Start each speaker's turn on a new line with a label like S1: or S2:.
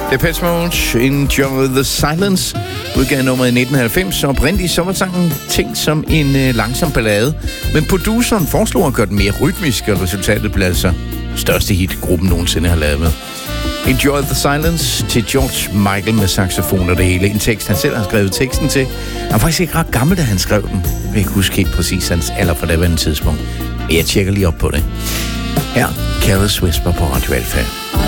S1: Depeche Mode, Enjoy the Silence, udgav nummer i 1990, og oprindeligt så var sangen tænkt som en langsom ballade, men produceren foreslog at gøre den mere rytmisk, og resultatet blev altså største hit, gruppen nogensinde har lavet med. Enjoy the Silence til George Michael med saxofon og det hele. En tekst, han selv har skrevet teksten til. Han var faktisk ikke ret gammel, da han skrev den. Jeg kan ikke huske helt præcis hans alder på det tidspunkt. Men jeg tjekker lige op på det. Her, Careless Whisper på Radio Alpha.